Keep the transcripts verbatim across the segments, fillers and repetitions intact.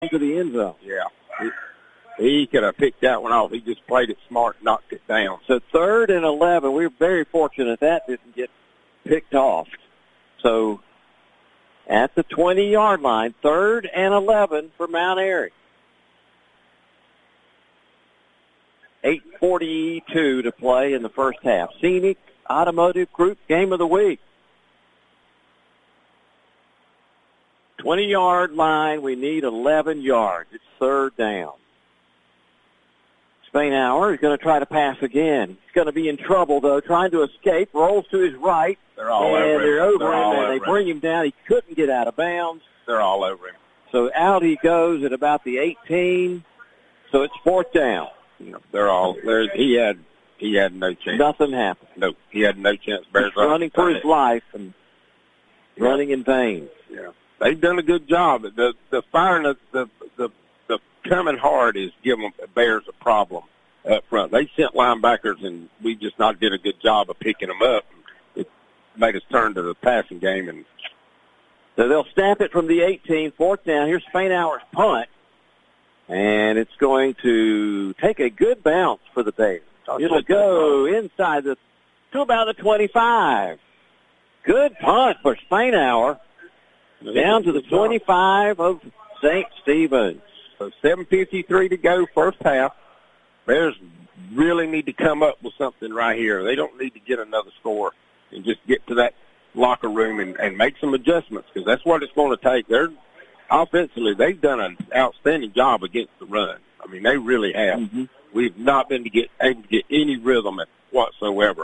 to the end zone. Yeah. He, he could have picked that one off. He just played it smart and knocked it down. So third and eleven. We were very fortunate that didn't get picked off. So at the twenty-yard line, third and eleven for Mount Airy. eight forty-two to play in the first half. Scenic Automotive Group Game of the Week. twenty-yard line, we need eleven yards. It's third down. Spainhour is going to try to pass again. He's going to be in trouble, though, trying to escape. Rolls to his right. They're all and over him. they're over they're him, all and over they him. bring him down. He couldn't get out of bounds. They're all over him. So out he goes at about the eighteen. So it's fourth down. You know, they're all there. He had he had no chance. Nothing happened. No, he had no chance. Bears running for his life and yeah. running in vain. Yeah, they've done a good job. The the firing the the the, the coming hard is giving the Bears a problem up front. They sent linebackers, and we just not did a good job of picking them up. It made us turn to the passing game, and so they'll snap it from the eighteen. Fourth down. Here's Spainhour's punt. And it's going to take a good bounce for the Bears. It'll go inside the to about the twenty-five. Good punt for Spainhour. Down to the twenty-five of Saint Stephen's. So seven fifty-three to go, first half. Bears really need to come up with something right here. They don't need to get another score and just get to that locker room and, and make some adjustments, because that's what it's going to take. They're offensively, they've done an outstanding job against the run. I mean, they really have. Mm-hmm. We've not been to get, able to get any rhythm whatsoever.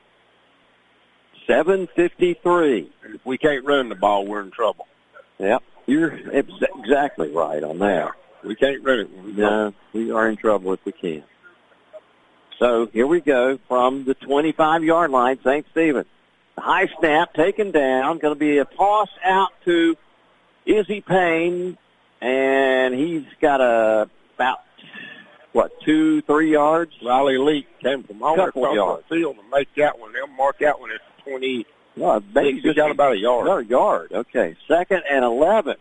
seven fifty-three. And if we can't run the ball, we're in trouble. Yep, you're exactly right on that. Yeah, we can't run it. No, we are in trouble if we can. So here we go from the twenty-five-yard line, Saint Stephen. The high snap taken down. Going to be a toss out to Izzy Payne, and he's got a, about, what, two, three yards? Riley Leak came from all across yards. the field to make that one. They'll mark that one at twenty. Well, maybe just got about a yard. Another yard. Okay, second and eleven.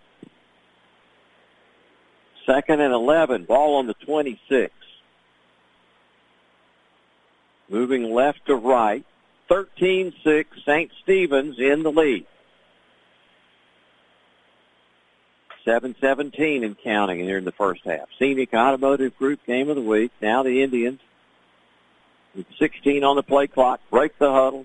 Second and eleven. Ball on the twenty-six. Moving left to right. thirteen six, Saint Stephen's in the lead. seven seventeen and counting here in the first half. Scenic Automotive Group Game of the Week. Now the Indians with sixteen on the play clock. Break the huddle.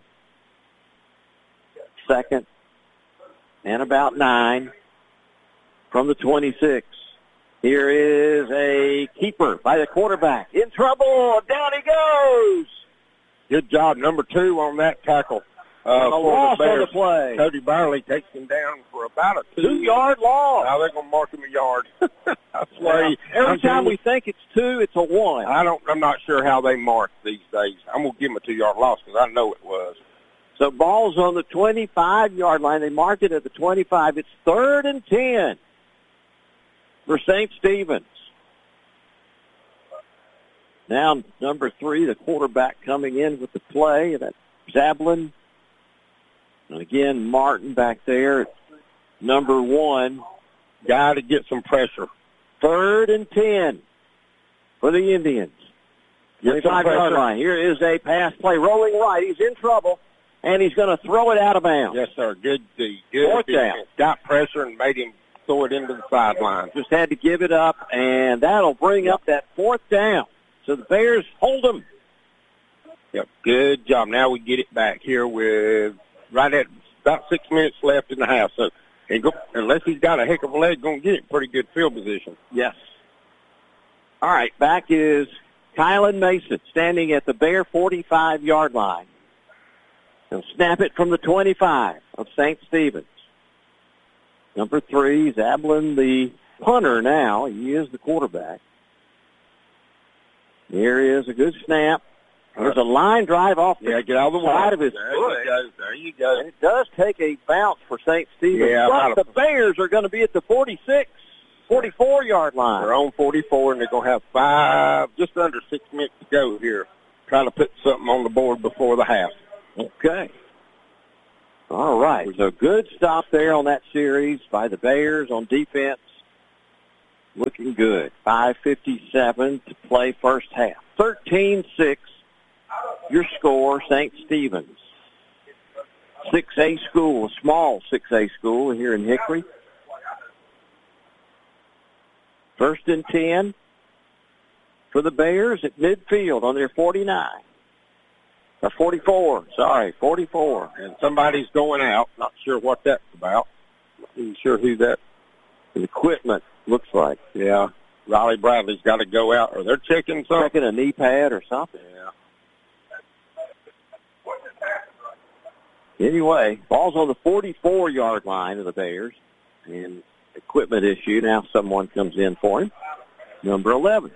Second and about nine from the twenty-six. Here is a keeper by the quarterback. In trouble. Down he goes. Good job, number two on that tackle. Uh, a loss on the play. Cody Byerly takes him down for about a two. Two-yard loss. Now they're going to mark him a yard. That's well, every I'm time we think it's two, it's a one. I don't, I'm not sure how they mark these days. I'm going to give them a two-yard loss because I know it was. So ball's on the twenty-five-yard line. They marked it at the twenty-five. It's third and ten for Saint Stephen's. Now number three, the quarterback coming in with the play. That's Zablin. And again, Martin back there, number one. Got to get some pressure. Third and ten for the Indians. twenty-five-yard line. Here is a pass play. Rolling right. He's in trouble, and he's going to throw it out of bounds. Yes, sir. Good D. Good Fourth down. Got pressure and made him throw it into the sideline. Just had to give it up, and that'll bring up that fourth down. So the Bears hold them. Yep. Good job. Now we get it back here with right at about six minutes left in the half. So and go, unless he's got a heck of a leg, going to get it pretty good field position. Yes. All right, back is Kylan Mason standing at the Bear forty-five-yard line. He'll snap it from the twenty-five of Saint Stephen's. Number three, Zablin, the punter now. He is the quarterback. Here is a good snap. There's a line drive off the yeah, get out of the side of his there foot. You go. There you go. And it does take a bounce for Saint Stephen's. Yeah, but the Bears are going to be at the forty-six, forty-four-yard line. They're on forty-four, and they're going to have five, just under six minutes to go here, trying to put something on the board before the half. Okay. All right. So good stop there on that series by the Bears on defense. looking good. five fifty-seven to play first half. thirteen six, your score, Saint Stephen's. six A school, a small six A school here in Hickory. First and ten for the Bears at midfield on their forty-nine. Or forty-four, sorry, forty-four. And somebody's going out. Not sure what that's about. Not even sure who that the equipment looks like. Yeah. Riley Bradley's got to go out, or they're checking something. Checking a knee pad or something. Yeah. Anyway, ball's on the forty-four-yard line of the Bears. And equipment issue. Now someone comes in for him. Number eleven.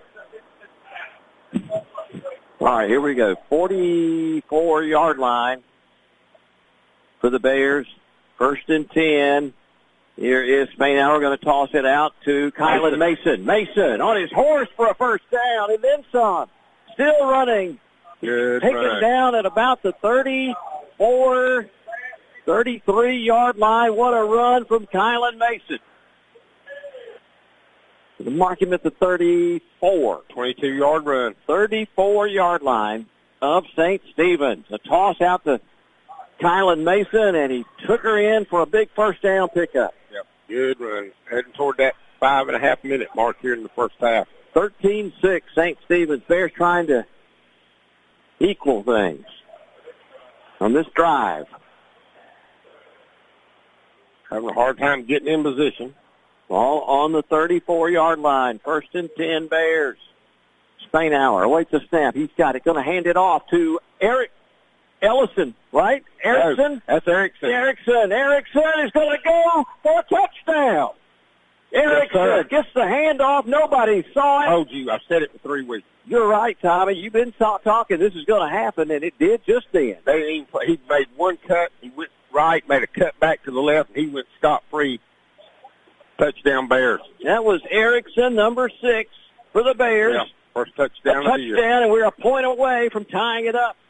All right, here we go. forty-four-yard line for the Bears. First and ten. Here is Spainhour going to toss it out to Kylan Mason. Mason on his horse for a first down, and then some. Still running. Good Taken run. Down at about the thirty-four, thirty-three-yard line. What a run from Kylan Mason. We'll mark him at the thirty-four. twenty-two-yard run. thirty-four-yard line of Saint Stephen's. A toss out to Kylan Mason, and he took her in for a big first down pickup. Yep, good run. Heading toward that five and a half minute mark here in the first half. thirteen six, Saint Stephen's. Bears trying to equal things on this drive. Having a hard time getting in position. Ball on the thirty-four-yard line. First and ten, Bears. Spainhour awaits a snap. He's got it. Going to hand it off to Eric Ellison, right? Erickson? That's Erickson. Erickson. Erickson is going to go for a touchdown. Erickson yes, gets the handoff. Nobody saw it. I told you. I've said it for three weeks. You're right, Tommy. You've been talk- talking. This is going to happen, and it did just then. They didn't even play. He made one cut. He went right, made a cut back to the left, and he went scot-free. Touchdown, Bears. That was Erickson, number six, for the Bears. Yeah, first touchdown a of the year. Touchdown, and we're a point away from tying it up.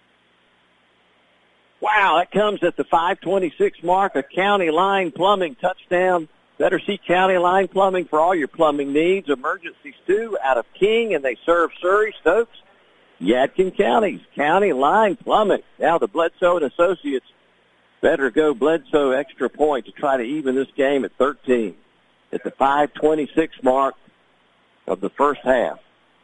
Wow, that comes at the five twenty-six mark. A County Line Plumbing touchdown. Better see County Line Plumbing for all your plumbing needs. Emergencies, too, out of King, and they serve Surrey, Stokes, Yadkin counties. County Line Plumbing. Now the Bledsoe and Associates better go Bledsoe extra point to try to even this game at thirteen at the five twenty-six mark of the first half.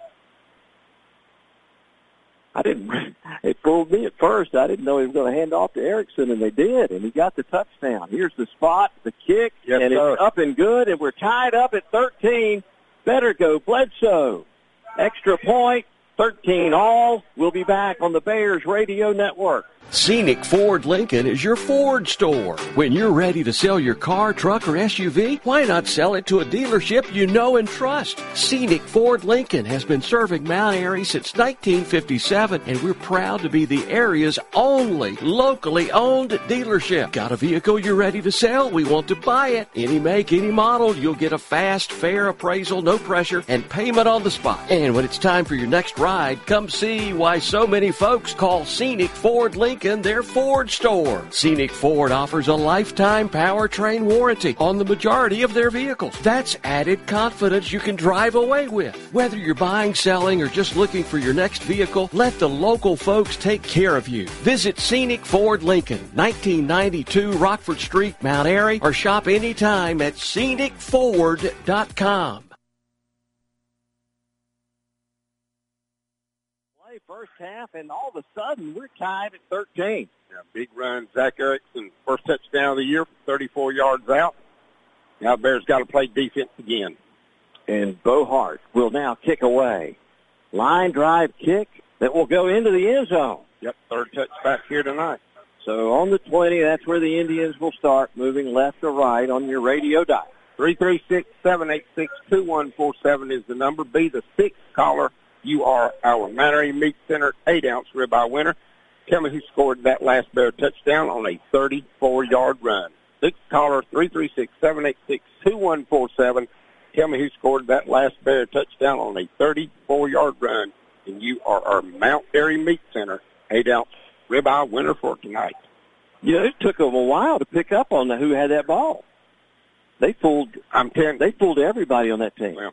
I didn't, it fooled me at first. I didn't know he was going to hand off to Erickson, and they did, and he got the touchdown. Here's the spot, the kick, yes, and sir. It's up and good, and we're tied up at thirteen. Better go Bledsoe. Extra point, thirteen all. We'll be back on the Bears Radio Network. Scenic Ford Lincoln is your Ford store. When you're ready to sell your car, truck, or S U V, why not sell it to a dealership you know and trust? Scenic Ford Lincoln has been serving Mount Airy since nineteen fifty-seven, and we're proud to be the area's only locally owned dealership. Got a vehicle you're ready to sell? We want to buy it. Any make, any model, you'll get a fast, fair appraisal, no pressure, and payment on the spot. And when it's time for your next ride, come see why so many folks call Scenic Ford Lincoln their Ford store. Scenic Ford offers a lifetime powertrain warranty on the majority of their vehicles. That's added confidence you can drive away with. Whether you're buying, selling, or just looking for your next vehicle, let the local folks take care of you. Visit Scenic Ford Lincoln, nineteen ninety-two Rockford Street, Mount Airy, or shop anytime at scenic ford dot com. First half, and all of a sudden, we're tied at thirteen. Yeah, big run. Zach Erickson, first touchdown of the year, thirty-four yards out. Now Bears got to play defense again. And Bo Hart will now kick away. Line drive kick that will go into the end zone. Yep, third touchback here tonight. So on the twenty, that's where the Indians will start, moving left to right on your radio dial. three three six, seven eight six, two one four seven is the number. Be the sixth caller. You are our Mount Airy Meat Center eight-ounce ribeye winner. Tell me who scored that last Bear touchdown on a thirty-four-yard run. Sixth caller, three three six, seven eight six, two one four seven. Tell me who scored that last Bear touchdown on a thirty-four-yard run. And you are our Mount Airy Meat Center eight-ounce ribeye winner for tonight. Yeah, it took them a while to pick up on the, who had that ball. They fooled. I'm ten. They fooled everybody on that team. Well,